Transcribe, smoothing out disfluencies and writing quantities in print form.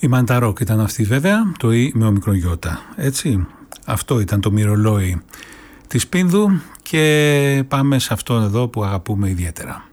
Η Μανταρόκ ήταν αυτή βέβαια, το «η» με ομικρογιώτα, έτσι. Αυτό ήταν το μυρολόι της Πίνδου και πάμε σε αυτό εδώ που αγαπούμε ιδιαίτερα.